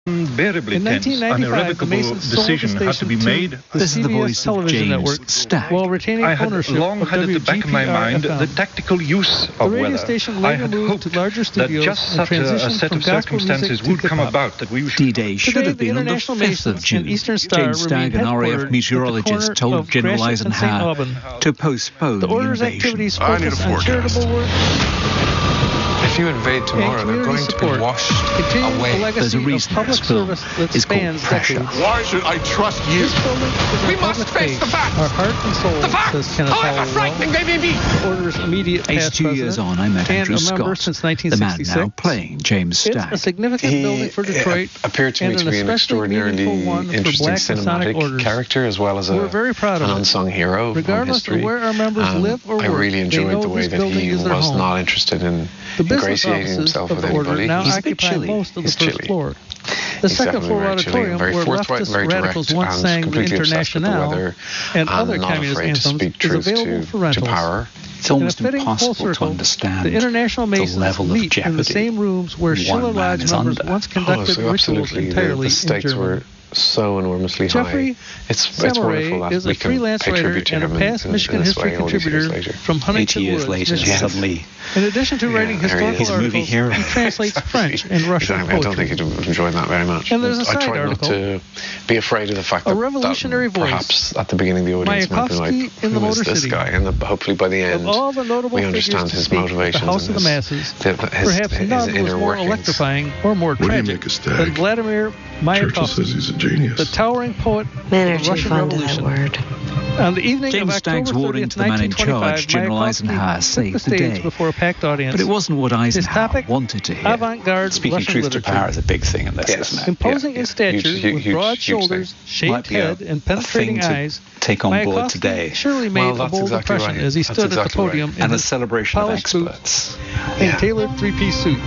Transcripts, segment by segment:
unbearably tense, an irrevocable decision had to be made. This is the voice of James Stack. I had long had at the back of my mind the tactical use of weather. I had hoped that just such a set of circumstances would come about that we should... D-Day should have been on the 5th of June. James Stack, an RAF meteorologist, told General Eisenhower to postpone the invasion. I need a forecast. If you invade tomorrow, they're going to be washed away. There's a reason this film is called Pressure. Why should I trust you? We must face the facts. Our heart and soul, the facts, however frightening they may be. Orders immediate past 82 years on, I met Andrew Scott, since the man now playing James Stack. It's a significant building for Detroit. He appeared to me to be an extraordinarily interesting cinematic character, as well as an unsung hero from history. Of where our members live or work, I really enjoyed the way that he was not interested in ingratiating himself with anybody. He's a bit chilly. Most of the first floor. The second floor auditorium, where leftist radicals once sang the Internationale and other communist anthems, is available for rentals. It's almost impossible to understand the International Masons level of meet jeopardy in the same rooms where Schiller Lodge members once conducted rituals entirely the stakes were so enormously Jeffrey high. It's wonderful that is a we can freelance pay writer tribute to and a him past Michigan history contributor from Huntington 80 years Woods, later, Michigan. suddenly, in addition to writing historical he's a movie articles, hero. he translates French and Russian poetry. I don't think he'd enjoy that very much. And there's a I side tried article, not to be afraid of the fact that, revolutionary that perhaps at the beginning the audience might be like, in the who is Motor this City. guy? And hopefully by the end all the notable we understand his motivations the House of the Masses. Perhaps none was more electrifying or more tragic than Vladimir Mayakovsky, says he's a genius. the towering poet of the Russian Revolution. On the evening James of October Stack's warning 30th, to the man in 1925, charge, General Eisenhower, took saved the the stage day. before a packed audience. But it wasn't what Eisenhower topic, wanted to hear. Avant-garde Speaking Russian truth literature. to power is a big thing in this, isn't it? Imposing in stature, with broad shoulders, shaved head, and penetrating eyes, take on board Mayakovsky today. surely made a bold impression as he stood at the podium in and a his celebration of polished boot experts. and tailored three-piece suit.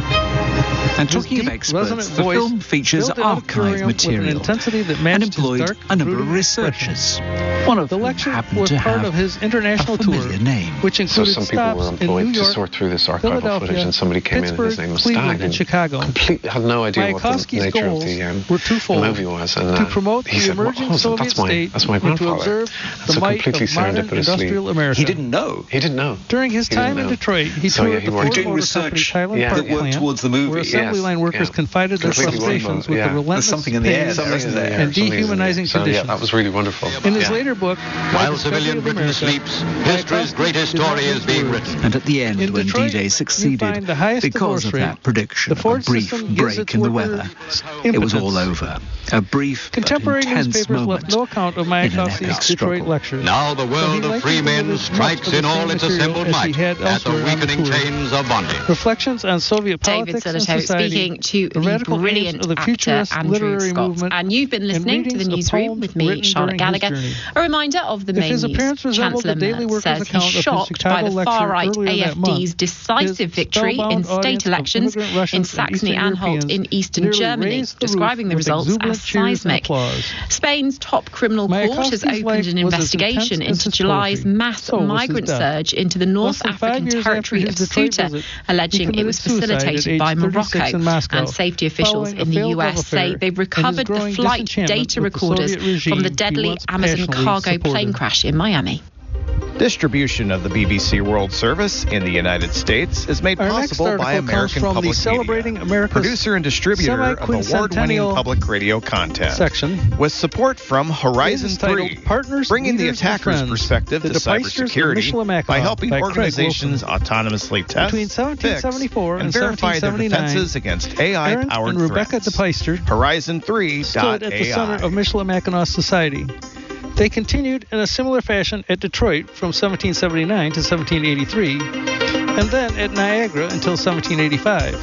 And talking of experts, the film features archive material and employed a number of researchers. One of the them lecture happened was to part have of his international a familiar tour, name. which included some people were stops employed in New York, to sort through this archival Philadelphia, footage, and somebody came Pittsburgh, in, his name was Cleveland, Stagg, and Chicago. Had no idea what the Mayakovsky's nature of goals the were twofold: movie was, and to promote he the said, emerging well, Soviet state that's my and to grandfather. observe So the might completely of modern industrial America. He didn't know. He didn't know. During his time in Detroit, he toured the Ford Motor Company's Highland Park plant, towards the movie. where assembly line workers confided their frustrations with the relentless something in the air, and dehumanizing conditions. That was really wonderful. In his later book, While civilian Britain sleeps, history's greatest story is being written. And at the end, in when Detroit, D-Day succeeded, because of that prediction the of a Ford brief system gives break its in the workers weather, it was all over. A brief but Contemporary intense newspapers moment left no account of in an Mayakovsky's epic Detroit struggle. lectures. Now the world of free men strikes in all its assembled might at the weakening chains of bondage. Reflections on Soviet David politics and Sillitoe society, speaking to the the radical aims brilliant of the actor futurist Andrew literary Scott. movement, And you've been listening to the readings of newsroom poems with me, written Charlotte during his Gallagher. journey. A reminder of the If main his news. appearance resembled Chancellor the Daily Merz Worker's says account he's of his shocked by Chicago the lecture far-right earlier that month, AfD's decisive his victory in spellbound state audience of elections immigrant in Russians and Saxony-Anhalt Eastern in eastern nearly Germany, raised the describing the roof with results exuberant as cheers and seismic. applause. Spain's top criminal court has Mayakovsky's opened an life was as investigation intense as into his July's poetry. mass So was his migrant death. surge into the North Less than 5 African years after territory his of Detroit Ceuta, visit, alleging he it was committed suicide at facilitated age by 36 Morocco. in Moscow, And safety officials following a in the failed love US affair say they've and his recovered the growing flight disenchantment data with the recorders Soviet regime from the he deadly once Amazon passionately cargo supported. plane crash in Miami. Distribution of the BBC World Service in the United States is made Our next possible by article comes American from the Public Celebrating Media, America's producer and distributor of award-winning semi-quincentennial public radio content, section, with support from Horizon is entitled 3, Partners, bringing the Leaders, and attacker's Friends, perspective The to Depeisters of cybersecurity Michilimackinac by helping by Craig organizations autonomously test, Between 1774 fix, and verify their 1779, defenses against Aaron AI-powered and Rebecca threats. Depeister Horizon3.ai. stood at the center of Michilimackinac society. They continued in a similar fashion at Detroit from 1779 to 1783, and then at Niagara until 1785.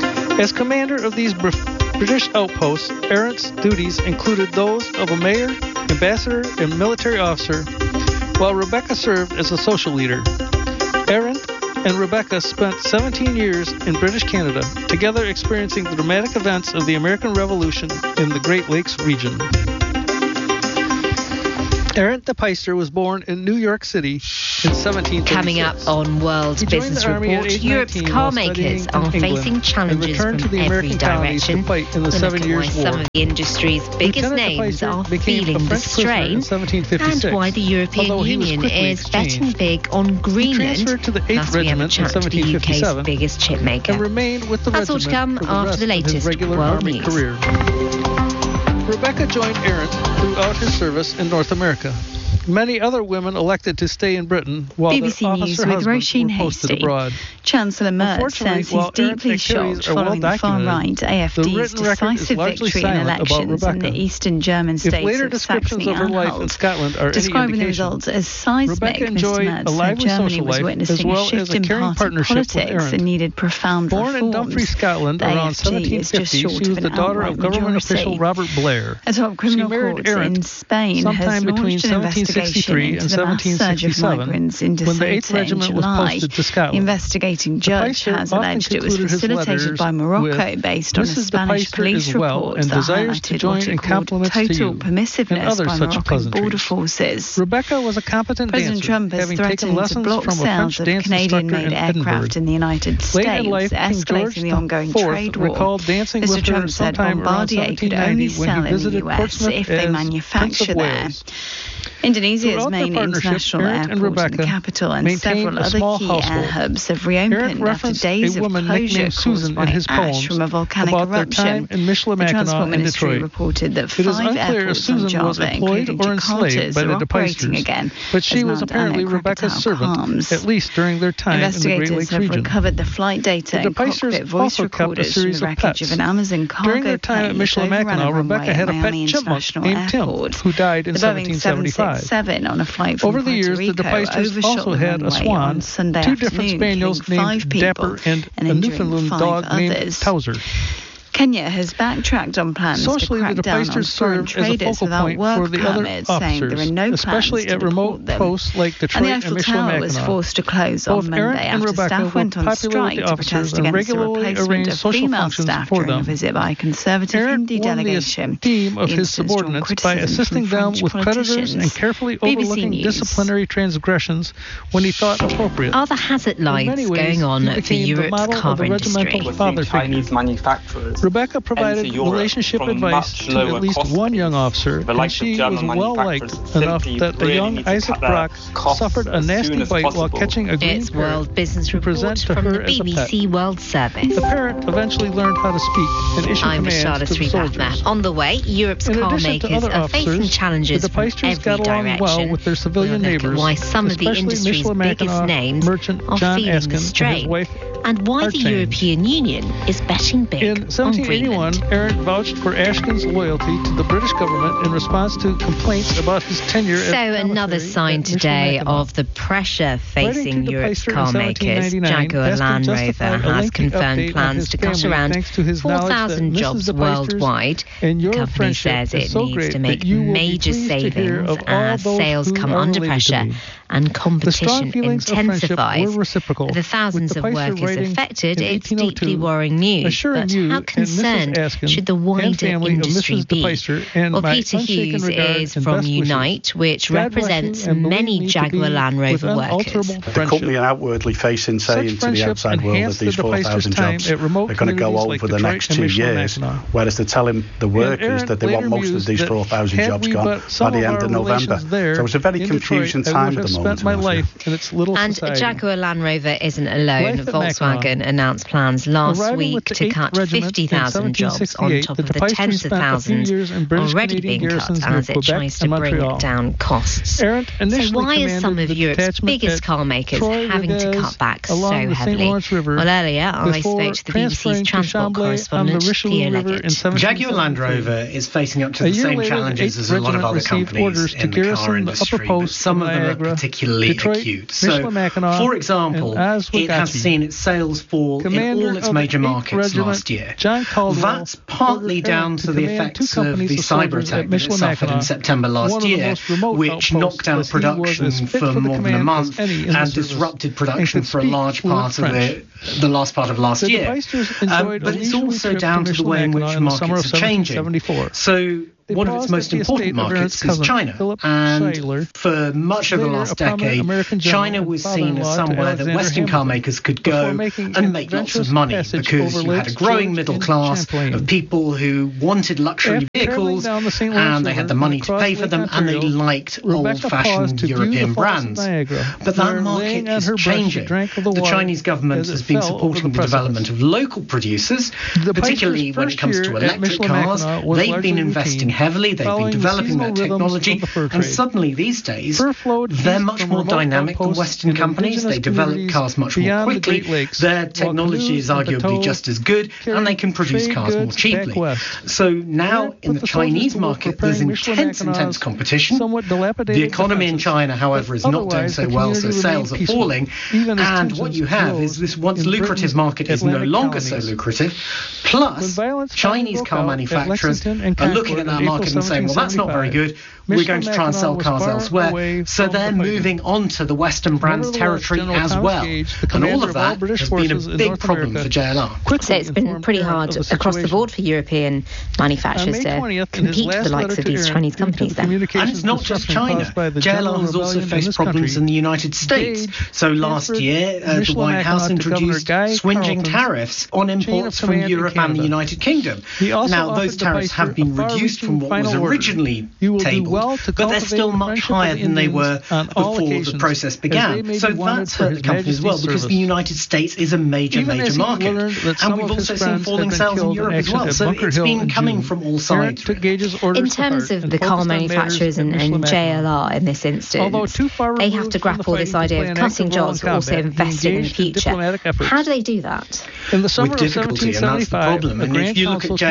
As commander of these British outposts, Arendt's duties included those of a mayor, ambassador, and military officer, while Rebecca served as a social leader. Arendt and Rebecca spent 17 years in British Canada, together experiencing the dramatic events of the American Revolution in the Great Lakes region. Arendt Depeister was born in New York City in 1736. Coming up on World Business Report, Europe's car makers are facing challenges from every direction. We'll look at why some of the industry's biggest names are feeling the strain and why the European Union is betting big on Greenland. Plus, we have a chat to the UK's biggest chip maker. That's all to come after the latest World News. Rebecca joined Arendt throughout her service in North America. Many other women elected to stay in Britain while BBC their News officer with husbands Roisin were posted Hasty. abroad. Chancellor Merz says he's deeply shocked following the far-right AFD's decisive victory in elections in the eastern German states of Saxony-Anhalt. Describing the results as seismic, Mr. Merz said Germany was witnessing a shift in party politics and needed profound reforms. Born in Dumfries, Scotland, around 1750, she was the daughter of government official Robert Blair. A top criminal court in Spain has launched an investigation into the mass surge of migrants into Ceuta in July. The investigating judge has alleged it was facilitated by Morocco based on a Spanish police report that highlighted what it called total permissiveness by Moroccan border forces. Rebecca was a competent President Trump has threatened to block sales of Canadian-made aircraft in the United States, escalating the ongoing trade war. Mr. Trump said Bombardier could only sell in the US if they manufacture there. Indonesia's main international airport, the capital, and several other key air hubs have reopened after days of closure caused by ash from a volcanic eruption. The Transport Ministry reported that 5 airports on Java, including Jakarta's, are operating again, but she was apparently Rebecca's servant, at least during their time in the Great Lakes region. Investigators have recovered the flight data and cockpit voice recorders from the wreckage of an Amazon cargo plane that overran a runway at Miami International Airport. Who died in the Boeing 767 on a flight from Puerto Rico overshot the runway on Sunday afternoon, killing 5 people and injuring 5 others. Kenya has backtracked on plans to crack down on foreign traders without work permits, saying there are no plans to deport them. And the Eiffel Tower was forced to close on Monday after staff went on strike to protest against the replacement of female staff during a visit by a Conservative Hindi delegation. Of his subordinates by assisting them with creditors and carefully overlooking disciplinary transgressions when he thought appropriate. Are the hazard lights going on for Europe's car industry? Chinese manufacturers. Rebecca provided relationship advice to at least one young officer, and she was well-liked enough that the young Isaac Brock suffered a nasty bite while catching a green parrot World Business Report from the BBC World Service. The parrot eventually learned how to speak and issue commands to the soldiers. On the way, Europe's car makers are facing challenges from every direction. Well with their civilian neighbors, why some of the industry's biggest names are feeling the strain, and why the European Union is betting big in 1781, Arendt vouched for Ashkin's loyalty to the British government in response to complaints about his tenure as another sign today of the pressure facing Europe's car makers. Jaguar Land Rover has confirmed plans to cut around 4,000 jobs worldwide. The company says it needs to make major savings as sales come under pressure and competition intensifies. For the thousands of workers affected, it's deeply worrying news. But how concerned should the wider industry be? Well, Peter Hughes is from Unite, which represents many Jaguar Land Rover workers. The company are outwardly saying to the outside world that these 4,000 jobs are going to go over the next 2 years, whereas they're telling the workers that they want most of these 4,000 jobs gone by the end of November. So it's a very confusing time at the moment. My life in its little and society. Jaguar Land Rover isn't alone. Volkswagen announced plans last week to cut 50,000 jobs on top of the tens of thousands already being cut as it tries to bring down costs. So why are some of Europe's biggest car makers having to cut back so heavily? Well, earlier I spoke to the BBC's transport correspondent Theo Leggett. Jaguar Land Rover is facing up to the same challenges as a lot of other companies in the car industry, but some of them are particularly acute. So, for example, it has seen its sales fall in all its major markets last year. That's partly down to the effects of the cyber attack that it suffered in September last year, which knocked out production for more than a month and disrupted production for a large part of the last part of last year. But it's also down to the way in which markets are changing. So one of its most important markets is China. And for much of the last decade, China was seen as somewhere that Western car makers could go and make lots of money, because you had a growing middle class of people who wanted luxury vehicles, and they had the money to pay for them, and they liked old-fashioned European brands. But that market is changing. The Chinese government has been supporting the development of local producers, particularly when it comes to electric cars. They've been investing heavily, they've been developing their technology, and suddenly these days they're much more dynamic than Western companies. They develop cars much more quickly, their technology is arguably just as good, and they can produce cars more cheaply. So now in the Chinese market there's intense competition. The economy in China, however, is not doing so well, so sales are falling, and what you have is this once lucrative market is no longer so lucrative. Plus, Chinese car manufacturers are looking at that market and saying, well, that's not very good, we're going to try and sell cars elsewhere. So they're moving on to the Western brands territory as well. And all of that has been a big problem for JLR. So it's been pretty hard across the board for European manufacturers to compete with the likes of these Chinese companies then. And it's not just China. JLR has also faced problems in the United States. So last year, the White House introduced swinging tariffs on imports from Europe and the United Kingdom. Now, those tariffs have been reduced from what was originally tabled, but they're still much higher than they were before the process began. So that's hurt the company as well, because the United States is a major market. And we've also seen falling sales in Europe as well. So it's been coming from all sides. In terms of the car manufacturers and JLR in this instance, they have to grapple this idea of cutting jobs but also investing in the future. How do they do that? With difficulty, and that's the problem. And if you look at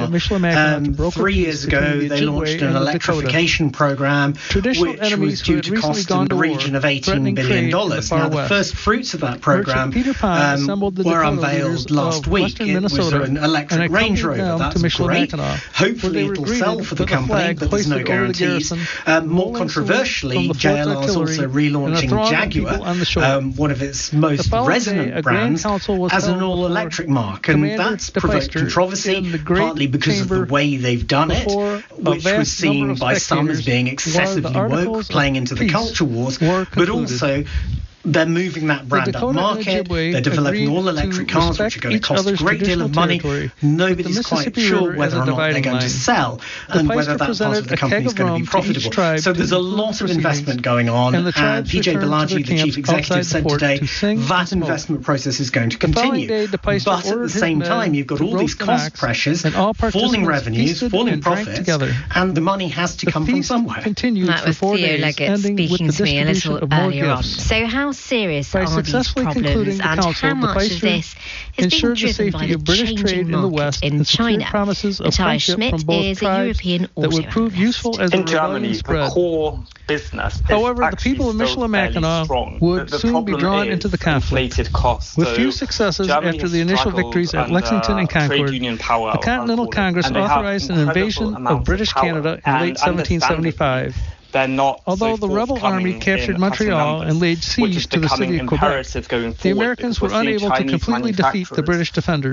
JLR, 3 years ago they launched an electrification program which was due to cost in the region of $18 billion. Now, the first fruits of that program were unveiled last week. It was an electric Range Rover. That's great. Hopefully it'll sell for the company, but there's no guarantees. More controversially, JLR is also relaunching Jaguar, one of its most resonant brands, as an all-electric marque. And that's provoked controversy, partly because of the way they've done it, which was seen by some as being excessively woke, playing into the culture wars, but also they're moving that brand up market. They're developing all-electric cars, which are going to cost a great deal of money. Nobody's quite sure whether or not they're going to sell, and whether that part of the company is going to be profitable. So there's a lot of investment going on, and PJ Balaji, the chief executive, said today that investment process is going to continue. But at the same time, you've got all these cost pressures, falling revenues, falling profits, and the money has to come from somewhere. That was Theo Leggett speaking to me a little earlier on. So how serious are these problems, and how much of this is being driven by the changing market in China? Matthias Schmidt is a European auto analyst. In Germany, the core business However, the people of Michelin-Mackinac would soon be drawn into the conflict. With few successes after the initial victories at Lexington and Concord, the Continental Congress authorized an invasion of British Canada in late 1775. Although the rebel army captured Montreal and laid siege to the city of Quebec, the Americans were unable to completely defeat the British defenders.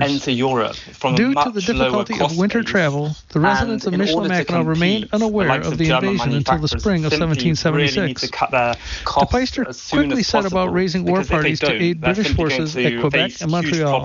Due to the difficulty of winter travel, the residents of Michelin-Mackinac remained unaware of the invasion until the spring of 1776. De Peyster quickly set about raising war parties to aid British forces at Quebec and Montreal.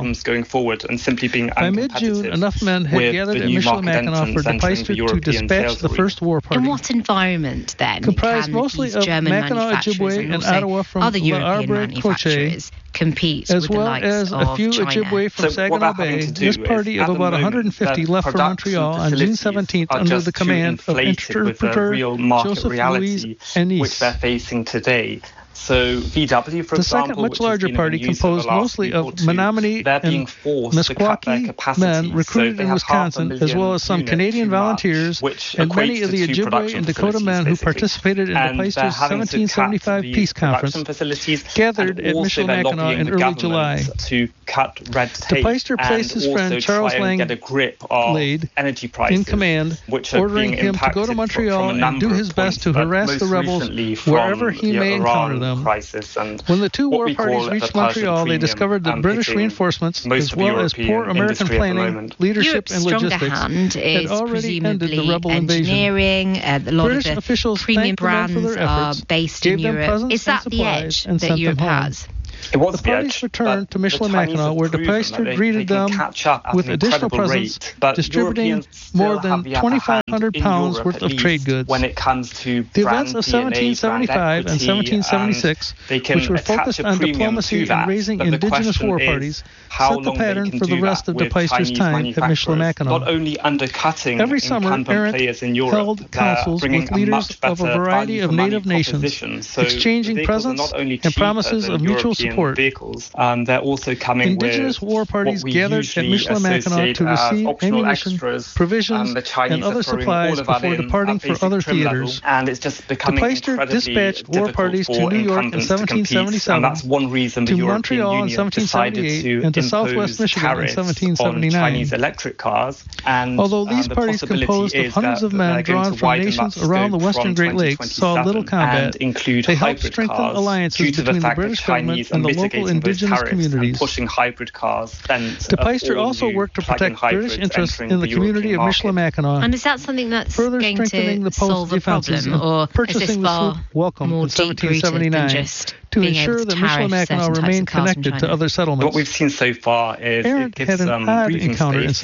By mid-June, enough men had gathered at Michelin-Mackinac for De Peyster to dispatch the first war party. In what environment then comprised mostly of Mackinac Ojibwe and Ottawa from other European manufacturers compete as with well the likes as a few Ojibwe from Saginaw Bay. This party of about 150 left for Montreal on June 17th under the command of interpreter Joseph Louis Ennis. Which they're facing today. So VW, for the second much larger party, composed mostly of Menominee and Meskwaki men recruited in Wisconsin, as well as some Canadian volunteers and many of the Ojibwe and Dakota men who participated in De Peyster's 1775 peace conference, gathered at Michelin-Mackinac in early July. To cut red tape, De Peyster placed his friend Charles Langlade in command, ordering him to go to Montreal and do his best to harass the rebels wherever he may encounter them. them. Crisis. And when the two war parties reached Montreal, they discovered that British reinforcements, as well as poor American planning, leadership, and logistics, had already ended the rebel engineering, invasion. A lot British of the officials premium brands for their are efforts, based in Europe. Is that the edge that Europe has? It was the parties returned to Michelin-Mackinac, where DePeyster greeted them with additional presents, distributing more than 2,500 pounds worth of trade goods. When it comes to the events of 1775 and 1776, which were focused on diplomacy and raising indigenous war parties, set the pattern for the rest of DePeyster's time at Michelin-Mackinac. Not only undercutting every summer, incumbent players in Europe, held councils with leaders of a variety of native nations, exchanging presents and promises of mutual support. Vehicles. They're also coming indigenous with war parties gathered at Michelin-Mackinac to receive ammunition, provisions, and other supplies before departing for other theaters. And it's just becoming DePeyster dispatched war parties to New York in 1777, and that's one reason to Montreal in 1778, and to Southwest Michigan in 1779. Chinese electric cars. And although these parties, composed of hundreds of men drawn from nations around the Western Great Lakes, saw little combat, they helped strengthen alliances between the British government and the local indigenous communities. Pushing hybrid cars. DePeyster also worked to protect British interests in the community of Michelin-Mackinac. And is that something that's further going strengthening to the post defenses or purchasing the sloop Welcome in 1779 to ensure that Michelin-Mackinac remained connected to other settlements. What we've seen so far is Arendt it gives had an odd encounter in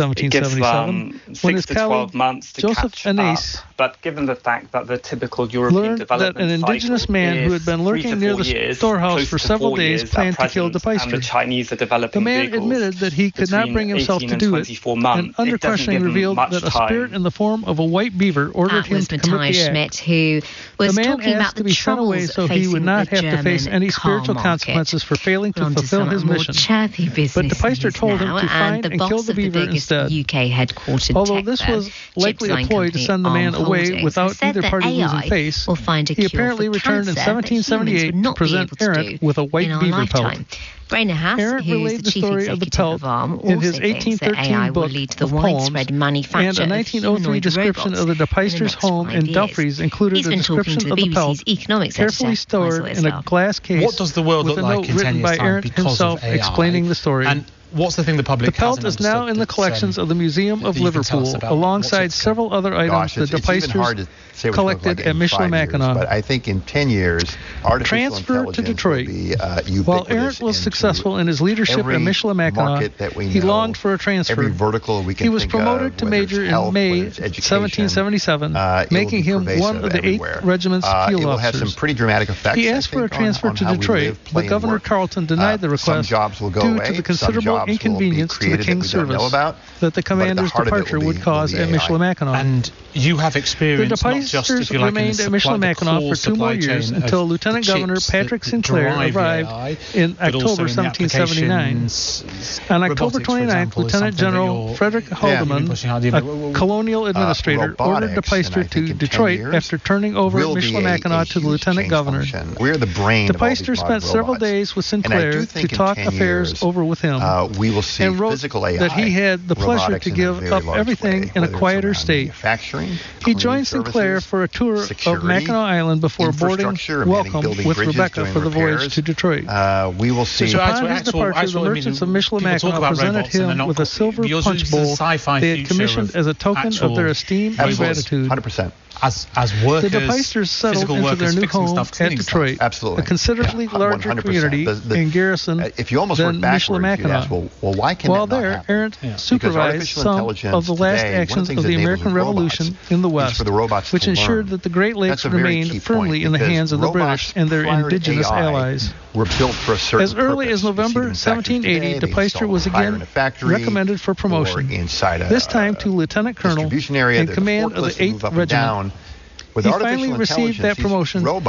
1777 when his colleague Joseph Annace, but given the fact that the typical European learned that an indigenous man who had been lurking near the storehouse for several days planned to kill DePeyster. The man admitted that he could not bring himself to do it, and under questioning revealed that a spirit in the form of a white beaver ordered him to commit the act. Who was the man talking asked about to be sent away so he would not have to face any spiritual consequences for failing to fulfill his mission. But DePeyster told him to find and kill the beaver instead. UK headquartered although this was likely a ploy to send the man away without either party losing face, he apparently returned in 1778 to present Arendt with a white beaver pelt. Brainer Haas, who is the chief executive of ARM, in his also thinks that AI will lead to the widespread manufacture and a 1903 description of the DePeyster's home in Dumfries included a description of the pelt carefully stored in a glass case. What does the world look like in 10 years' time because of AI? Explaining the story. And what's the thing the public pelt is now in the collections of the Museum of Liverpool, alongside several other items that DePeyster collected at Michelin-Mackinac. But I think in 10 years, artificial transferred to Detroit. Will be, while Arendt was successful in his leadership at Michelin-Mackinac, he longed for a transfer. Every vertical we can he was promoted to major in May 1777, making him one of the 8th Regiment's field will officers. Have some pretty dramatic effects, he asked for a transfer to Detroit, but Governor Carleton denied the request due to the considerable inconvenience to the King's service that the commander's departure would cause at Michelin-Mackinac. And you have experience not just, if you like, remained at Michelin-Mackinac for 2 more years until Lieutenant Governor Patrick Sinclair arrived in October 1779. On October 29th, Lieutenant General Frederick Haldeman, a colonial administrator, ordered DePeyster to Detroit after turning over Michelin-Mackinac to the Lieutenant Governor. We're the brain DePeyster spent several days with Sinclair to talk affairs over with him, we will see and wrote that he had the pleasure to give up everything in a quieter state. He joined Sinclair for a tour of Mackinac Island before boarding Welcome with Rebecca for the voyage to Detroit. We will see. Upon his departure, the merchants of Michelin-Mackinac presented him with a silver punch bowl they had commissioned as a token of their esteem and gratitude. 100%. As workers, the DePeysters settled into their new home at Detroit, absolutely. A considerably larger 100%. Community in garrison if you almost than Michelin-Mackinac. Well, why can while that there, not happen? Arendt supervised some of the last actions of the American Revolution in the West, which ensured that the Great Lakes remained firmly in the hands of the British and their indigenous allies. Were built for a certain as early as November 1780, DePeyster was again recommended for promotion, this time to Lieutenant Colonel in command of the 8th Regiment. He finally received that promotion in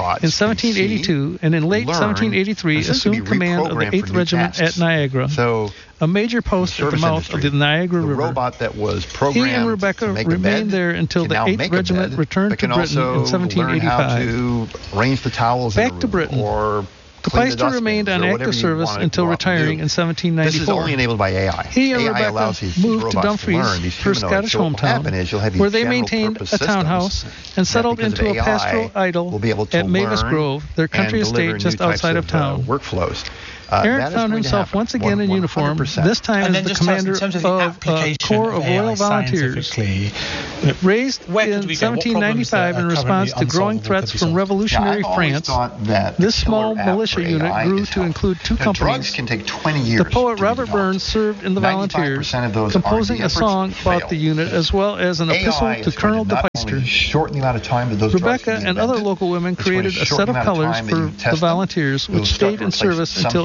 1782, and in late 1783 assumed command of the 8th Regiment at Niagara, a major post at the mouth of the Niagara River. Robot that was he and Rebecca remained there until the 8th Regiment returned to Britain in 1785. To arrange the towels back to Britain. Or The Peister remained on active service until retiring in 1794. This is only enabled by AI. He and Rebecca moved to Dumfries, her Scottish hometown, where they maintained a townhouse and settled into a pastoral idyll at Mavis Grove, their country estate just outside of town. Workflows. Aaron found himself once again in uniform, this time as the commander of a Corps of Royal Volunteers. Raised in 1795 in response to growing threats from revolutionary France, this small militia unit grew to include two companies. Can take 20 years. The poet Robert Burns served in the Volunteers, composing a song about the unit as well as an epistle to Colonel De Peister. Rebecca and other local women created a set of colors for the Volunteers, which stayed in service until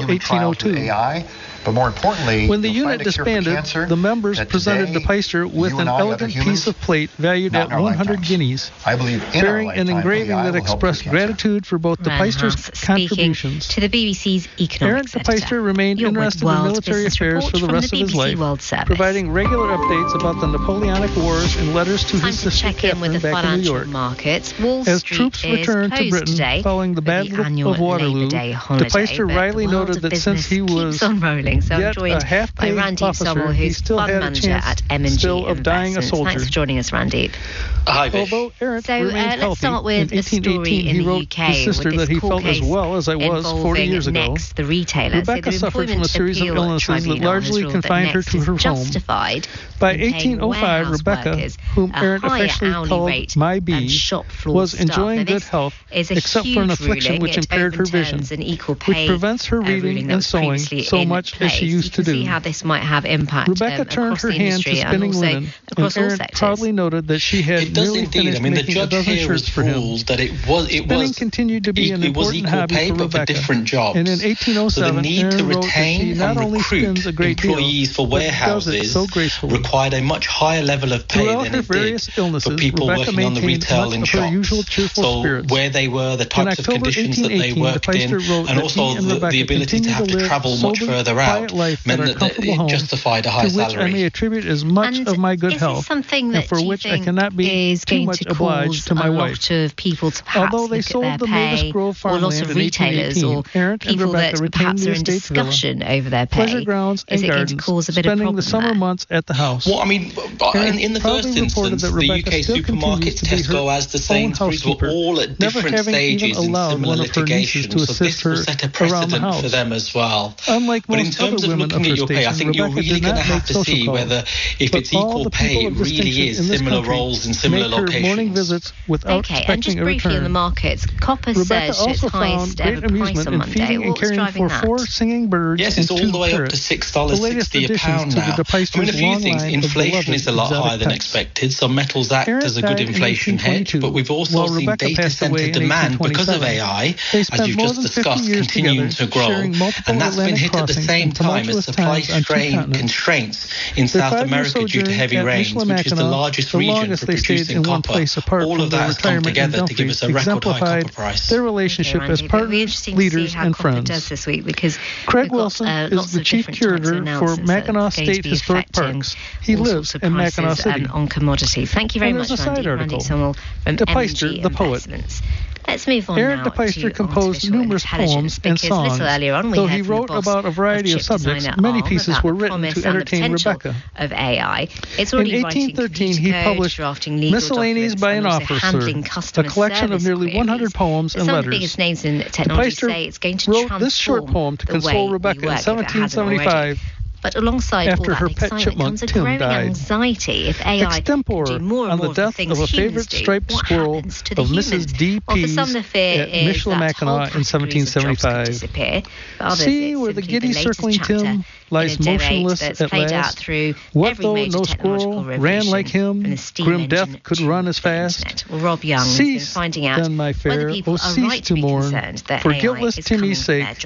1802. But more importantly, when the unit disbanded, the members presented De Peister with an elegant piece of plate valued at 100 guineas, bearing an engraving that expressed gratitude for both De Peister's contributions. To the BBC's economics Aaron De Peister remained interested in military affairs for the rest of his life, providing regular updates about the Napoleonic Wars and letters to his sister Catherine back in New York. As troops returned to Britain following the Battle of Waterloo, De Peister wryly noted that since he was so I'm joined by Randeep Sommel, who's fund manager at M&G Investments. Thanks for joining us, Randeep. Hi, Although Aaron remained let's start with a story in the UK his sister with that he felt as well as I was 40 years ago. Next, the retailer. Rebecca suffered from a series of illnesses that largely confined her to her home. By 1805, Rebecca, whom Aaron affectionately called My Bee, was enjoying good health, except for an affliction which impaired her vision, which prevents her reading and sewing so much as she used to do. See how this might have impact. Rebecca turned her hand to spinning linen, and Aaron proudly noted that she had nearly finished making a dozen shirts for him. Spinning continued to be an important hobby for Rebecca, and in 1807, Aaron wrote that she not only spins a great deal, but does it so gracefully. Required a much higher level of pay than it did for people working on the retail in shops. So where they were, the types of conditions that they worked in, and also the ability to have to travel much further out meant that it justified a high salary. To which I may attribute as much of my good health, and for which I cannot be too much obliged to my wife. Although they sold the Mavis Grove farmland in 1818, Aaron and Rebecca retained the estate's villa, pleasure grounds, and gardens, spending the summer months at the house. Well, I mean, in the first instance, the UK supermarkets, Tesco, as the Sainsbury's, were all at different stages in similar litigation, so this will set a precedent for them as well. But in terms of looking at your pay, I think you're really going to have to see whether, if it's equal pay, it really is similar roles in similar locations. Okay, and just briefly on the markets, copper surged its highest ever price on Monday. What's driving that? Yes, it's all the way up to $6.60 a pound now. I mean, a few things. Inflation is a lot higher than expected, so metals act as a good inflation hedge, but we've also seen data center demand because of AI, as you've just discussed, continuing to grow, and that's been hit at the same time as supply constraints in South America due to heavy rains, which is the largest region for producing copper. All of that has come together to give us a record high copper price. Their relationship as partners, leaders, and friends. This week because Craig Wilson is the chief curator for Mackinac State Historic Parks. He lives in Mackinac City. On commodities. Thank you very much, Randeep Sommel from De Peister, the poet. Let's move on Aaron now De Peister composed numerous poems and songs. Though he wrote about a variety of subjects, many pieces were written to entertain Rebecca. Of AI. It's in 1813, he published Miscellanies by an Officer, a collection of nearly 100 poems and letters. De Peister wrote this short poem to console Rebecca in 1775. But alongside after all her that pet excitement comes a growing anxiety if AI can do more and more of the things humans do. What happens to the humans? Mrs. D. Well, for some the fear is that whole categories of jobs could disappear. For others, see where the giddy circling Tim lies motionless at last. What though no squirrel ran like him? Grim death could run as fast. Well, Rob Young has been finding out then, my fair, whether people are right to be concerned that for AI guiltless is Timmy's coming sake. for their job.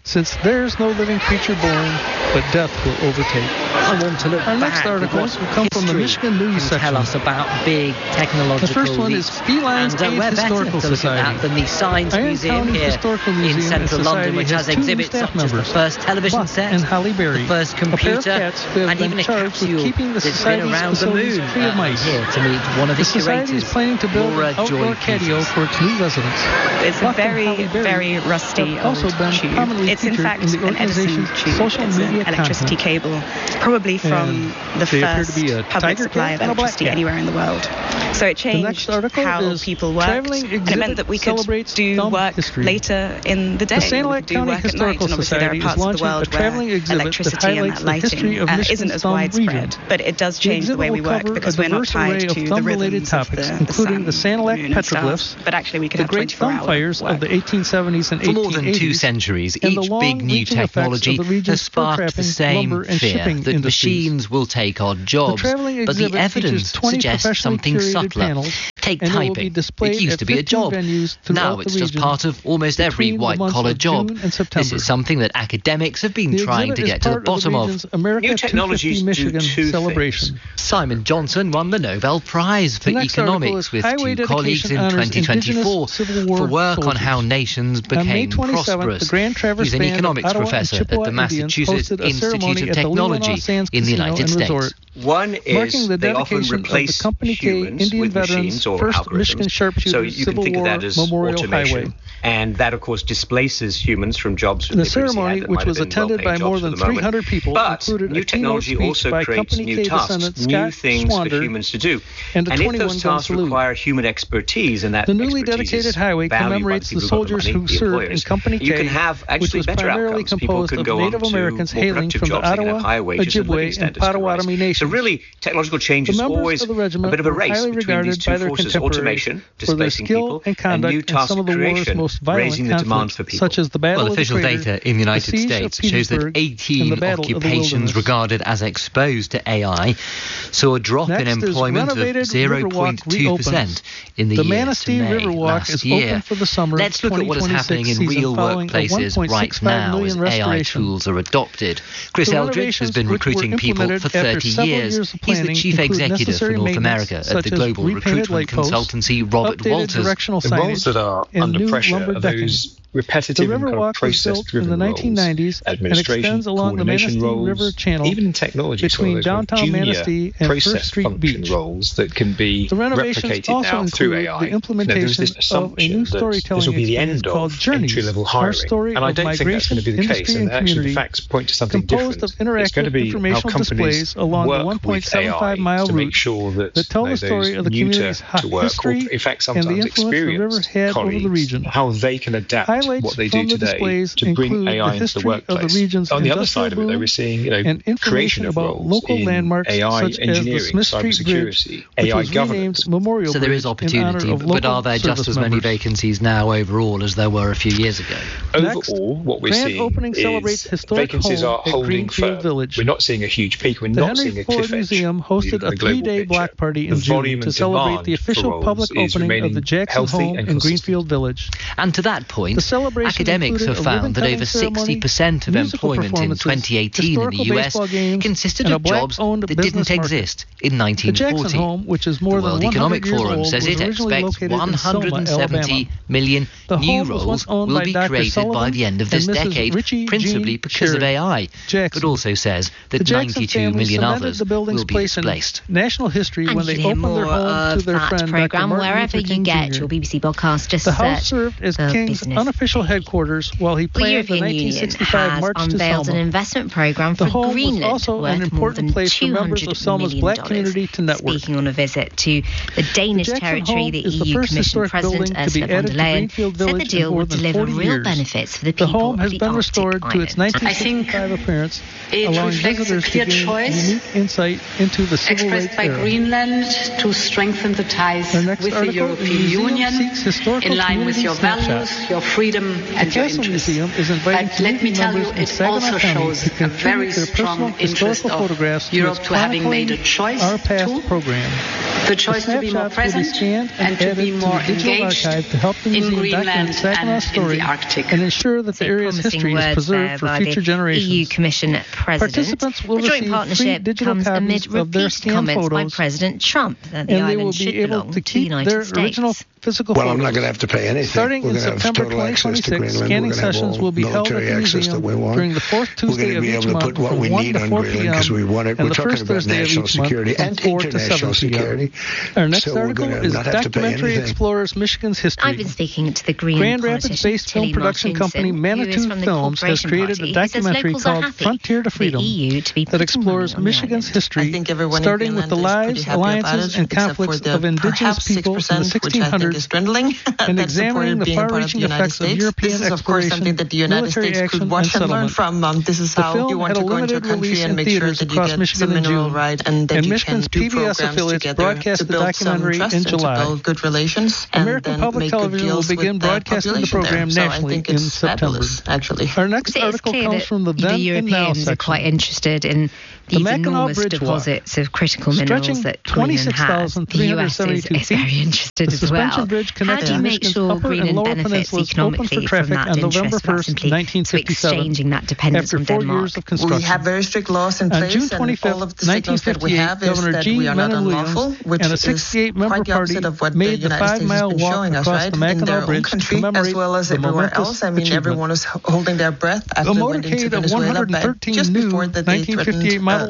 since there's no living creature born, but death will overtake. I want to look Our back. next articles will come from the Michigan News section. Tell us about big technological The first one is Felines Aid Historical Society. Than the Science Museum here in central London, which has exhibits such as the first television set, and Halle Berry, the first computer, and even a capsule that's been around the moon. Here to meet one of the curators. The society is planning to build an outdoor patio for its new residents. It's a very, very rusty old tube. It's in fact an Edison tube. It's an electricity cable, probably from the first public supply of electricity anywhere in the world. So it changed how people worked, and it meant that we could do work later in the day. The Sanilac County Historical Society is launching a traveling exhibit that highlights the history of Michigan's thumb region. But it does change the way we work because we're not tied to the rhythms topics, of including the Sanilac petroglyphs, but actually we can the have great thumb fires of the 1870s and 1880s. For more than 2 centuries, each big new technology has sparked the same fear that machines will take our jobs, but the evidence suggests something subtler. Take typing. It used to be a job. Now it's just part of almost every white-collar job. This is something that academics have been trying to get to the bottom of. New technologies do two things. Simon Johnson won the Nobel Prize for Economics with 2 colleagues in 2024 for work on how nations became prosperous. He's an economics professor at the Massachusetts Institute of Technology in the United States. One is they often replace humans with machines or algorithms. So you can think of that as automation. And that, of course, displaces humans from jobs that the ceremony, which was attended by more than 300 people, but new technology also creates new tasks, new things for humans to do. And if those tasks require human expertise, and that the newly dedicated highway commemorates the soldiers who served in Company K, you can have actually better outcomes. People can go on to Americans hailing from the Ottawa, Ojibwe, and Potawatomi nations. So really, technological change is always a bit of a race between these two forces: automation, displacing people, and new task creation, raising the demand for people. Such as the battle of official data in the United States shows that 18 occupations regarded as exposed to AI saw a drop in employment of 0.2% in the year to May last year. Let's look at what is happening in real workplaces right now as AI tools are adopted. Chris Eldridge has been recruiting people for 30 years. He's the chief executive for North America at the global recruitment consultancy Robert Walters. The roles that are under pressure are those repetitive and kind of process-driven roles, administration, coordination roles, even in technology, between downtown Manistee and process function roles that can be replicated now through AI. There's this assumption that this will be the end of entry-level hiring, and I don't think that's going to be the case, and actually the facts point to something different. It's going to be how companies work with AI to make sure that those new to work, or in fact sometimes experienced colleagues, how they can adapt what they do today to bring AI into the workplace. On the other side of it, though, we're seeing creation of roles in AI engineering, cybersecurity, AI governance. So there is opportunity, but are there just as many vacancies now overall as there were a few years ago? Overall, what we're seeing is vacancies are holding firm. We're not seeing a huge peak. We're not seeing a cliff edge. The Museum hosted a 3-day block party in June to celebrate the official public opening of the Jackson Home in Greenfield Village. And to that point, academics have found that over 60% of employment in 2018 in the US consisted of jobs that didn't exist in 1940. The World Economic Forum says it expects 170 million new roles will be created by the end of this decade, principally because of AI, but also says that 92 million others will be displaced. National history when they opened their home to their friend program wherever you get your BBC podcast. Just the House served as King's unofficial headquarters while he planned the 1965 March to Selma. An investment program for Greenland was also an important place for members of Selma's black community to network. Speaking on a visit to the Danish territory, the EU Commission President Ursula von der Leyen said the deal would deliver real benefits for the people of the Arctic restored to its 1965 appearance, allowing visitors to gain unique insight into the civil rights era. By Greenland to strengthen the ties with the European Union in line with your values, your freedom, freedom and your interests. But let me tell you, it also shows a very strong interest of Europe to having made a choice the choice to be more present and to be more engaged in Greenland and in the Arctic. And ensure that the area's history is preserved for future generations. EU Commission President. Participants will the joint partnership comes amid repeated comments by President Trump that the island should belong to the United States. Well, I'm not going to have to pay anything. Starting in September 2026, scanning sessions will be held at the museum during the fourth Tuesday of each month from 1 to 4 p.m. and the first Thursday of each month from 4 to 7 p.m. Our next article is Documentary Explorers Michigan's History. I've been speaking to the Green Grand Rapids-based film production company Manitou Films has created a documentary called Frontier to Freedom that explores Michigan's history, starting with the lives, alliances, and conflicts of indigenous people in the 1600s and examining the far-reaching effects of European exploration, military action, and settlement. This is how you want to go into a country and make sure that you get the mineral right and that you can do programs together to build some trust and to build good relations and American Public Television will begin broadcasting the program nationally in September. Actually. Our next article comes from the Then and Now section. Are quite interested in these enormous deposits of critical minerals that Greenland has. The US is very interested as well. How do you make sure Greenland benefits economically from that interest without simply exchanging that dependence on Denmark? We have very strict laws in place, and all of the signals that we have is that we are not unlawful, which is quite the opposite of what the United States has been showing us, right, in their own country as well as everywhere else. I mean, everyone is holding their breath after they went into Venezuela back just before that they threatened,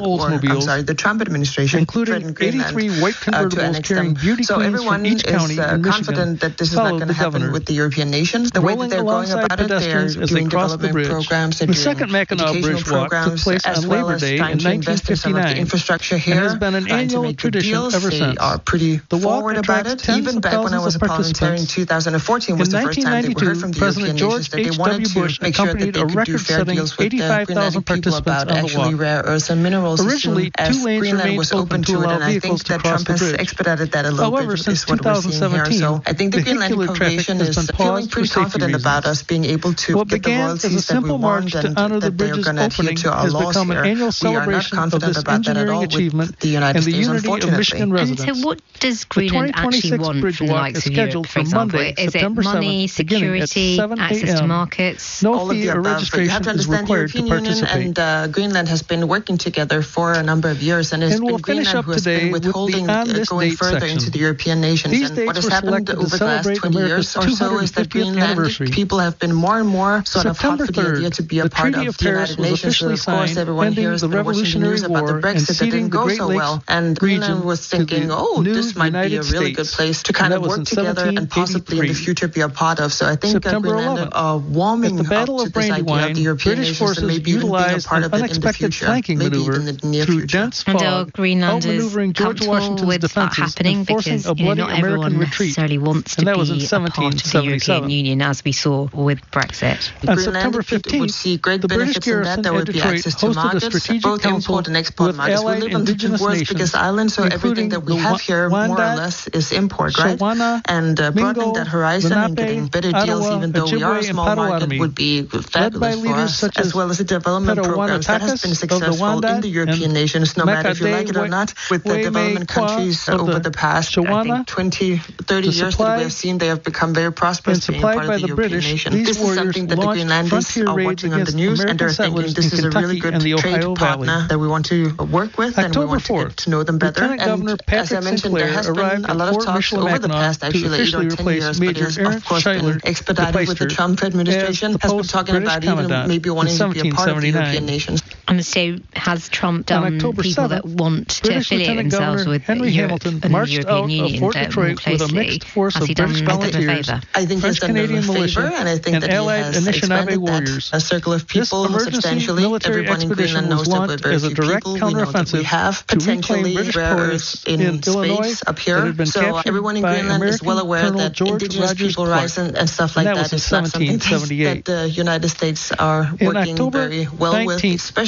the Trump administration including 83 white convertibles carrying beauty queens from each county in confident that this is not going to happen with the European nations. The way that they're going about it, they are doing development programs, they're doing educational programs, as well as trying to invest in some of the infrastructure here, trying to make good deals. They are pretty forward about it. Even back when I was a parliamentarian in 2014 was the first time they heard from the European nations that they wanted to make sure that they could do fair deals with the Greenlandic people about actually rare earths and minerals as soon as Greenland was open to it, and I think that Trump has expedited that a little bit, is what we're seeing here. So I think the Greenlandic population is feeling pretty confident about us being able to get the royalties that we want and that they're going to adhere to our laws here. We are not confident about that at all with the United States, unfortunately. And so what does Greenland actually want from the likes of Europe, for example? Is it money, security, access to markets? All of the above. But you have to understand the European Union and Greenland has been working together for a number of years, and it's been Greenland who has been withholding going further into the European nations. And what has happened over the last 20 years or so is that Greenlandic people have been more and more sort of hot for the idea to be a part of the United Nations. So of course, everyone here has been watching the news about the Brexit that didn't go so well, and Greenland was thinking, this might be a really good place to kind of work together and possibly in the future be a part of. So I think Greenland are warming up to this idea of the European nations and maybe even being a part of it in the future, maybe even in the near future. And are Greenlanders comfortable with that happening? Because not everyone necessarily wants to be a part of the European Union, as we saw with Brexit. On September 15th, would see great benefits in that. There would be access to markets, both import and export markets. We live on the two world's biggest islands, so everything that we have here, more or less, is import, right? And broadening that horizon and getting better deals, even though we are a small market, would be fabulous for us, as well as the development programs that has been successful in the European nations, no matter if you like it or not, with the development countries over the past, I think, 20, 30 years that we have seen, they have become very prosperous being part of the European nation. This is something that the Greenlanders are watching on the news, and they're thinking this is a really good trade partner that we want to work with, and we want to get to know them better. And as I mentioned, there has been a lot of talks over the past, actually, 8 or 10 years, but it has, of course, been expedited with the Trump administration, has been talking about even maybe wanting to be a part of the European nations. And so has Trump done people that want to affiliate themselves with Europe and the European Union more closely? Has he done them a favour? I think he's done them a favour, and I think that he has expanded that a circle of people substantially. Everyone in Greenland knows that we're very few people. We know that we have potentially rare earths in space up here. So everyone in Greenland is well aware that indigenous people rights and stuff like that is not something that the United States are working very well with, especially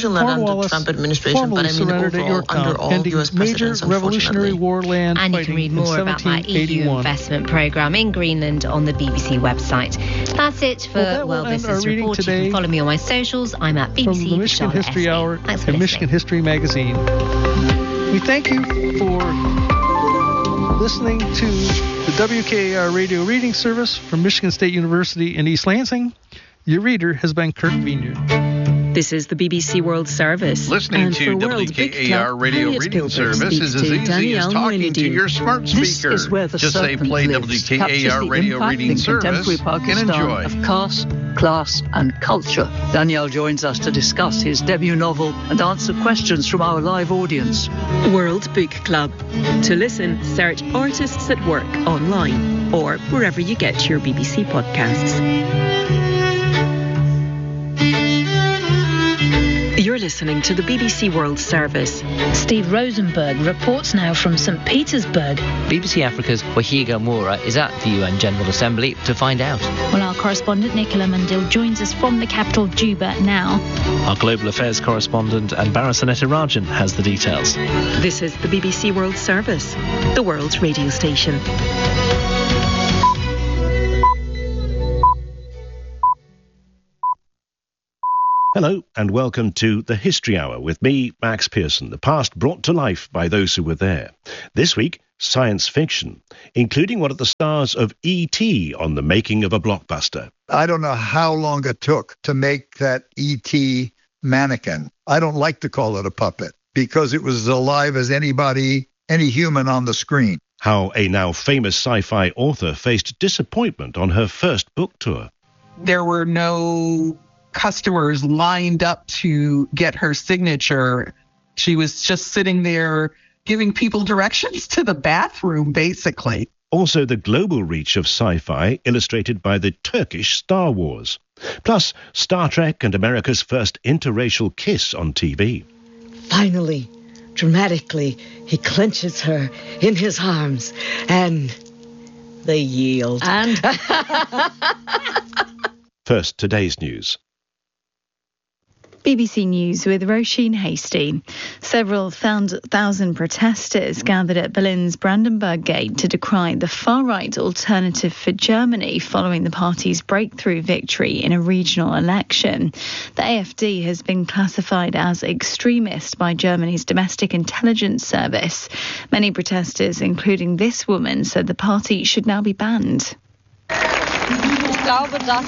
Switzerland under the Trump administration, but I mean overall under all U.S. presidents, Revolutionary War land and you can read more about my EU investment programme in Greenland on the BBC website. That's it for World Business Report. You can follow me on my socials. I'm at BBC from the Michigan History Hour and Michigan History Magazine. We thank you for listening to the WKAR Radio Reading Service from Michigan State University in East Lansing. Your reader has been Kirk Vineyard. This is the BBC World Service. Listening to WKAR Radio Reading Service is as easy as talking to your smart speaker. Just say play WKAR Radio Reading Service and enjoy. Of caste, class and culture. Danielle joins us to discuss his debut novel and answer questions from our live audience. World Book Club. To listen, search Artists at Work online or wherever you get your BBC podcasts. You're listening to the BBC World Service. Steve Rosenberg reports now from St. Petersburg. BBC Africa's Wahiga Moura is at the UN General Assembly to find out. Well, our correspondent Nicola Mandil joins us from the capital Juba now. Our global affairs correspondent Anbara Rajan has the details. This is the BBC World Service, the world's radio station. Hello and welcome to The History Hour with me, Max Pearson, the past brought to life by those who were there. This week, science fiction, including one of the stars of E.T. on the making of a blockbuster. I don't know how long it took to make that E.T. mannequin. I don't like to call it a puppet because it was as alive as any human on the screen. How a now famous sci-fi author faced disappointment on her first book tour. There were no customers lined up to get her signature. She was just sitting there giving people directions to the bathroom, basically. Also the global reach of sci-fi illustrated by the Turkish Star Wars. Plus Star Trek and America's first interracial kiss on TV. Finally, dramatically, he clenches her in his arms and they yield. And first, today's news. BBC News with Roisin Hastie. Several thousand protesters gathered at Berlin's Brandenburg Gate to decry the far-right Alternative for Germany following the party's breakthrough victory in a regional election. The AfD has been classified as extremist by Germany's domestic intelligence service. Many protesters, including this woman, said the party should now be banned. I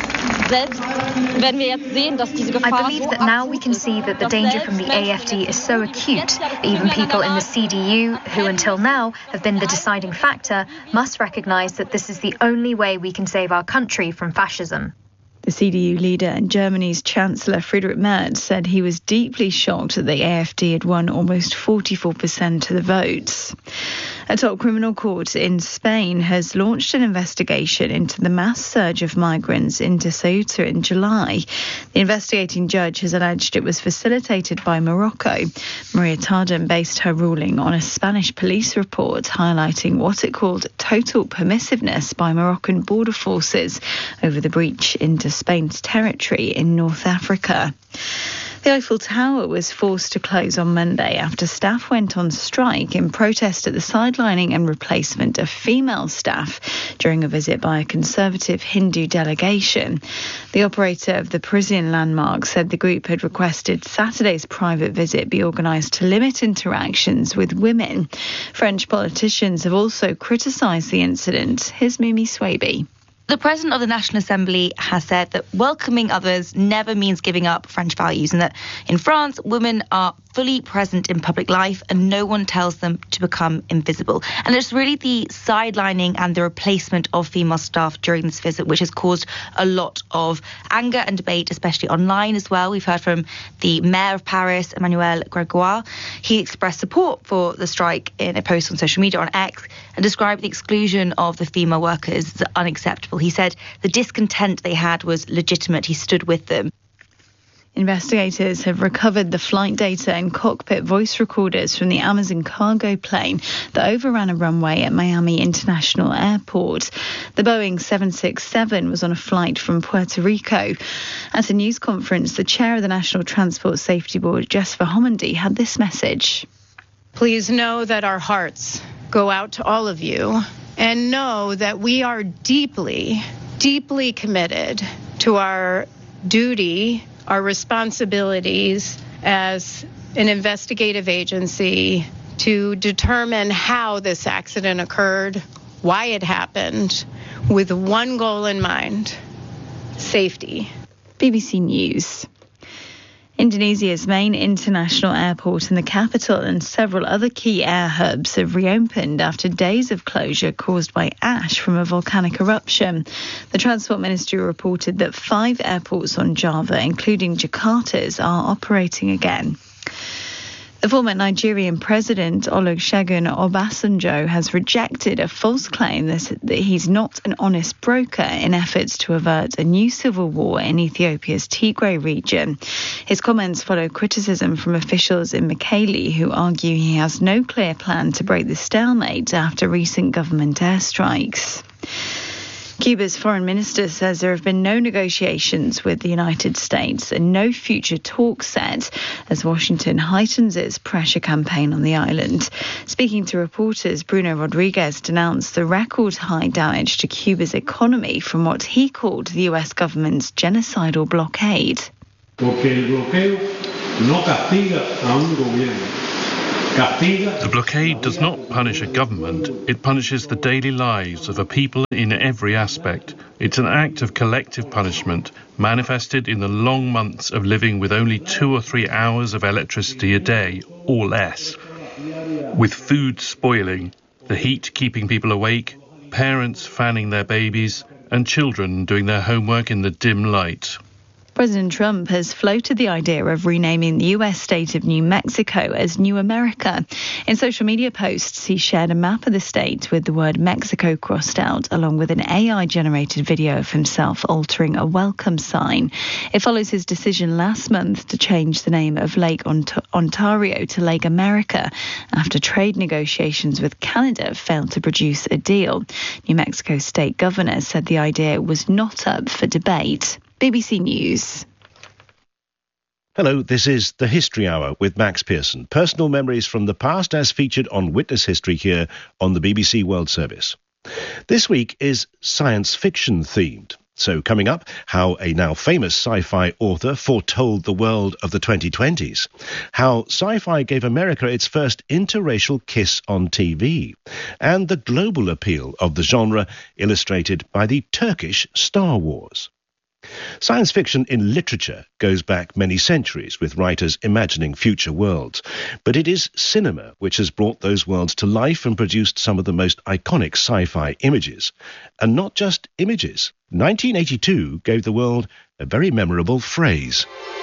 believe that now we can see that the danger from the AfD is so acute that even people in the CDU, who until now have been the deciding factor, must recognise that this is the only way we can save our country from fascism. The CDU leader and Germany's Chancellor Friedrich Merz said he was deeply shocked that the AfD had won almost 44% of the votes. A top criminal court in Spain has launched an investigation into the mass surge of migrants into Ceuta in July. The investigating judge has alleged it was facilitated by Morocco. Maria Tardem based her ruling on a Spanish police report highlighting what it called total permissiveness by Moroccan border forces over the breach into Spain's territory in North Africa. The Eiffel Tower was forced to close on Monday after staff went on strike in protest at the sidelining and replacement of female staff during a visit by a conservative Hindu delegation. The operator of the Parisian landmark said the group had requested Saturday's private visit be organised to limit interactions with women. French politicians have also criticised the incident. Here's Mimi Swaby. The President of the National Assembly has said that welcoming others never means giving up French values, and that in France, women are fully present in public life and no one tells them to become invisible. And it's really the sidelining and the replacement of female staff during this visit which has caused a lot of anger and debate, especially online as well. We've heard from the Mayor of Paris, Emmanuel Gregoire. He expressed support for the strike in a post on social media on X and described the exclusion of the female workers as unacceptable. He said the discontent they had was legitimate. He stood with them. Investigators have recovered the flight data and cockpit voice recorders from the Amazon cargo plane that overran a runway at Miami International Airport. The Boeing 767 was on a flight from Puerto Rico. At a news conference, the chair of the National Transport Safety Board, Jessica Homendy, had this message. Please know that our hearts go out to all of you, and know that we are deeply, deeply committed to our duty, our responsibilities as an investigative agency to determine how this accident occurred, why it happened, with one goal in mind: safety. BBC News. Indonesia's main international airport in the capital and several other key air hubs have reopened after days of closure caused by ash from a volcanic eruption. The Transport Ministry reported that 5 airports on Java, including Jakarta's, are operating again. The former Nigerian president Olusegun Obasanjo has rejected a false claim that he's not an honest broker in efforts to avert a new civil war in Ethiopia's Tigray region. His comments follow criticism from officials in Mekelle who argue he has no clear plan to break the stalemate after recent government airstrikes. Cuba's foreign minister says there have been no negotiations with the United States and no future talks set as Washington heightens its pressure campaign on the island. Speaking to reporters, Bruno Rodriguez denounced the record-high damage to Cuba's economy from what he called the US government's genocidal blockade. The blockade does not punish a government, it punishes the daily lives of a people in every aspect. It's an act of collective punishment, manifested in the long months of living with only 2 or 3 hours of electricity a day, or less. With food spoiling, the heat keeping people awake, parents fanning their babies, and children doing their homework in the dim light. President Trump has floated the idea of renaming the US state of New Mexico as New America. In social media posts, he shared a map of the state with the word Mexico crossed out, along with an AI-generated video of himself altering a welcome sign. It follows his decision last month to change the name of Lake Ontario to Lake America after trade negotiations with Canada failed to produce a deal. New Mexico state governor said the idea was not up for debate. BBC News. Hello, this is The History Hour with Max Pearson. Personal memories from the past as featured on Witness History here on the BBC World Service. This week is science fiction themed. So coming up, how a now famous sci-fi author foretold the world of the 2020s. How sci-fi gave America its first interracial kiss on TV. And the global appeal of the genre illustrated by the Turkish Star Wars. Science fiction in literature goes back many centuries with writers imagining future worlds, but it is cinema which has brought those worlds to life and produced some of the most iconic sci-fi images. And not just images. 1982 gave the world a very memorable phrase.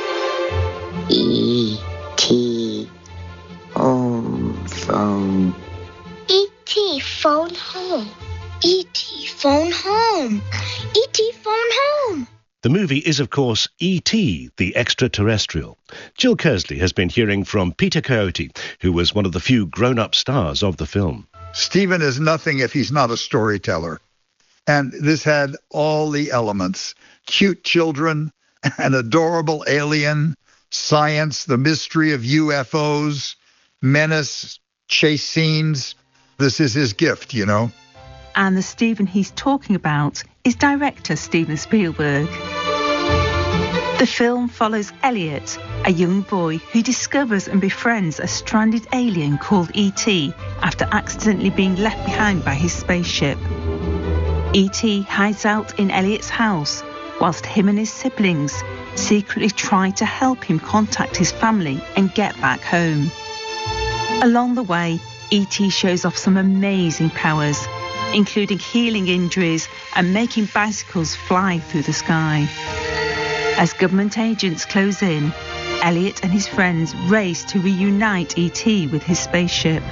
E.T. home phone. E.T. phone home. E.T. phone home. E.T. phone home. The movie is, of course, E.T., the extraterrestrial. Jill Kersley has been hearing from Peter Coyote, who was one of the few grown-up stars of the film. Stephen is nothing if he's not a storyteller. And this had all the elements. Cute children, an adorable alien, science, the mystery of UFOs, menace, chase scenes. This is his gift, you know. And the Stephen he's talking about is director Steven Spielberg. The film follows Elliot, a young boy who discovers and befriends a stranded alien called E.T. after accidentally being left behind by his spaceship. E.T. hides out in Elliot's house whilst him and his siblings secretly try to help him contact his family and get back home. Along the way, E.T. shows off some amazing powers, including healing injuries and making bicycles fly through the sky. As government agents close in, Elliot and his friends race to reunite E.T. with his spaceship.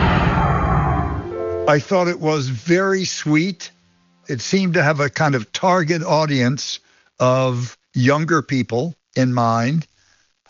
I thought it was very sweet. It seemed to have a kind of target audience of younger people in mind.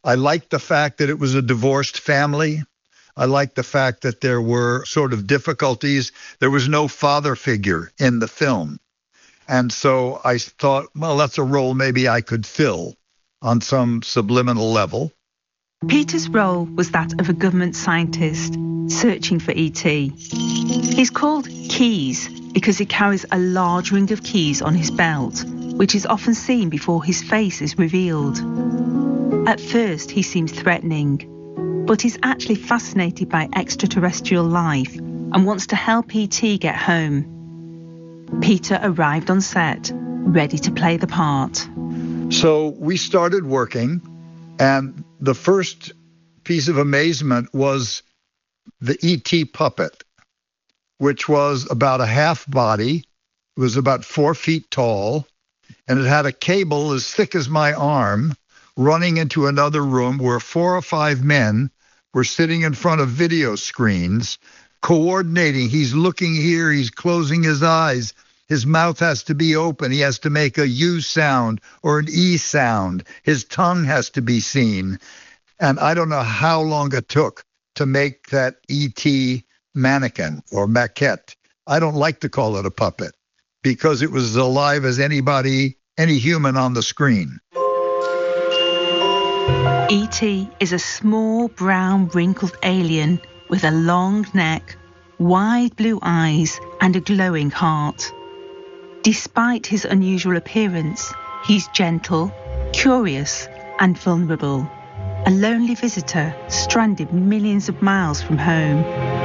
I liked the fact that it was a divorced family. I liked the fact that there were sort of difficulties. There was no father figure in the film. And so I thought, well, that's a role maybe I could fill on some subliminal level. Peter's role was that of a government scientist searching for E.T. He's called Keys because he carries a large ring of keys on his belt, which is often seen before his face is revealed. At first, he seems threatening, but he's actually fascinated by extraterrestrial life and wants to help E.T. get home. Peter arrived on set, ready to play the part. So we started working, and the first piece of amazement was the E.T. puppet, which was about a half body. It was about 4 feet tall, and it had a cable as thick as my arm running into another room where 4 or 5 men were sitting in front of video screens, coordinating. He's looking here, he's closing his eyes. His mouth has to be open. He has to make a U sound or an E sound. His tongue has to be seen. And I don't know how long it took to make that E.T. mannequin or maquette. I don't like to call it a puppet because it was as alive as anybody, any human on the screen. E.T. is a small, brown, wrinkled alien with a long neck, wide blue eyes, and a glowing heart. Despite his unusual appearance, he's gentle, curious, and vulnerable. A lonely visitor stranded millions of miles from home.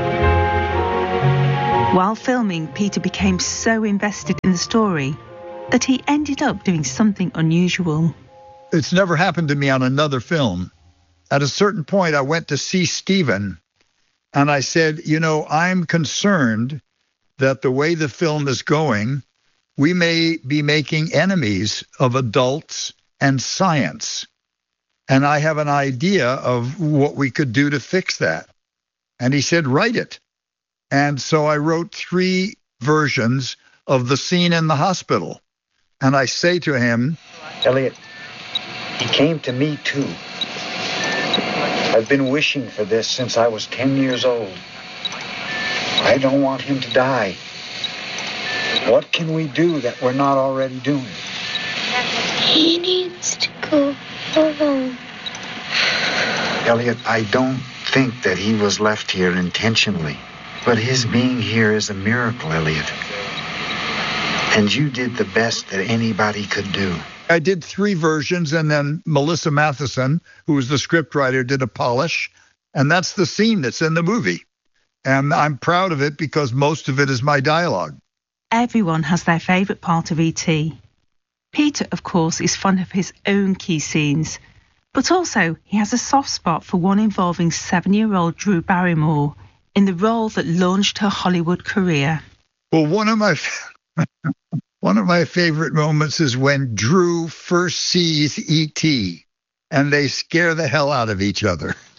While filming, Peter became so invested in the story that he ended up doing something unusual. It's never happened to me on another film. At a certain point, I went to see Stephen, and I said, I'm concerned that the way the film is going, we may be making enemies of adults and science. And I have an idea of what we could do to fix that. And he said, write it. And so I wrote 3 versions of the scene in the hospital. And I say to him, Elliot, he came to me too. I've been wishing for this since I was 10 years old. I don't want him to die. What can we do that we're not already doing? He needs to go home. Elliot, I don't think that he was left here intentionally. But his being here is a miracle, Elliot. And you did the best that anybody could do. I did 3 versions, and then Melissa Matheson, who was the scriptwriter, did a polish. And that's the scene that's in the movie. And I'm proud of it because most of it is my dialogue. Everyone has their favourite part of E.T. Peter, of course, is fond of his own key scenes, but also he has a soft spot for one involving 7-year-old Drew Barrymore in the role that launched her Hollywood career. Well, one of my favorite moments is when Drew first sees E.T. and they scare the hell out of each other.